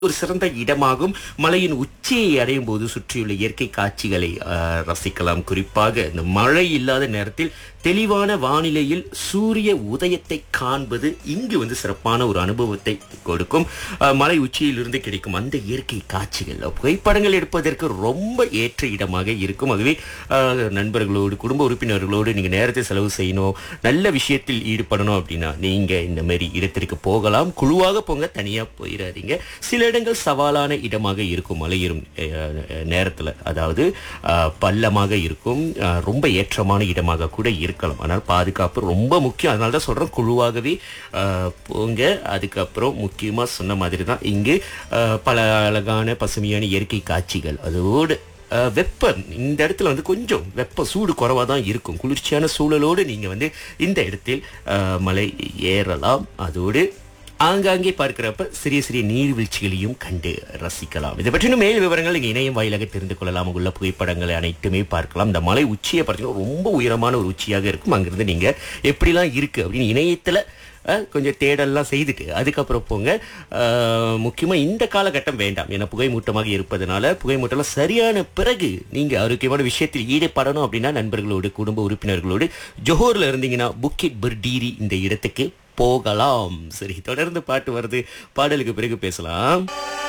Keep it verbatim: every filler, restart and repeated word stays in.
ஒரு சிறந்த இடமாகும். மலையின் உச்சியை அடையும் போது சுற்றியுள்ள இயற்கை காட்சிகளை அஹ், ரசிக்கலாம். குறிப்பாக இந்த மழை இல்லாத நேரத்தில் தெளிவான வானிலையில் சூரிய உதயத்தை காண்பது இங்கு வந்து சிறப்பான ஒரு அனுபவத்தை கொடுக்கும். அஹ், மலை உச்சியிலிருந்து கிடைக்கும் அந்த இயற்கை காட்சிகள் புகைப்படங்கள் எடுப்பதற்கு ரொம்ப ஏற்ற இடமாக இருக்கும். ஆகவே அஹ், நண்பர்களோடு குடும்ப உறுப்பினர்களோடு நீங்க நேரத்தை செலவு செய்யணும், நல்ல விஷயத்தில் ஈடுபடணும் அப்படின்னா நீங்க இந்த மாதிரி இடத்திற்கு போகலாம். குழுவாக போங்க, தனியா போயிடாதீங்க. சில இடங்கள் சவாலான இடமாக இருக்கும் மலையேறும் அஹ், நேரத்துல, அதாவது அஹ், பள்ளமாக இருக்கும், அஹ், ரொம்ப ஏற்றமான இடமாக கூட இருக்கலாம். ஆனால் பாதுகாப்பு ரொம்ப முக்கியம். அதனால தான் சொல்றேன், குழுவாகவே அஹ், போங்க. அதுக்கப்புறம் முக்கியமா சொன்ன மாதிரி தான் இங்கு அஹ், பல அழகான பசுமையான இயற்கை காட்சிகள், அதோடு அஹ், வெப்பம் இந்த இடத்துல வந்து கொஞ்சம் வெப்ப சூடு குறைவாக தான் இருக்கும். குளிர்ச்சியான சூழலோடு நீங்க வந்து இந்த இடத்தில் அஹ், மலை ஏறலாம். அதோடு ஆங்காங்கே பார்க்கிறப்ப சிறிய சிறிய நீர்வீழ்ச்சிகளையும் கண்டு ரசிக்கலாம். இதை பற்றின மேல் விவரங்கள் இங்கே இணையம் வாயிலாக தெரிந்து கொள்ளலாம். அங்குள்ள புகைப்படங்களை அனைத்துமே பார்க்கலாம். இந்த மலை உச்சியை பார்த்தீங்கன்னா ரொம்ப உயரமான ஒரு உச்சியாக இருக்கும். அங்கிருந்து நீங்க எப்படிலாம் இருக்கு அப்படின்னு இணையத்துல அஹ், கொஞ்சம் தேடல்லாம் செய்துட்டு அதுக்கப்புறம் போங்க. அஹ், முக்கியமா இந்த காலகட்டம் வேண்டாம், ஏன்னா புகைமூட்டமாக இருப்பதனால. புகைமூட்டம்லாம் சரியான பிறகு நீங்க ஆரோக்கியமான விஷயத்தில் ஈடுபடணும் அப்படின்னா நண்பர்களோடு குடும்ப உறுப்பினர்களோடு ஜோஹர்ல இருந்தீங்கன்னா புக்கிட் பர்டீரி இந்த இடத்துக்கு போகலாம். சரி, தொடர்ந்து பாட்டு வருது, பாடலுக்கு பிறகு பேசலாம்.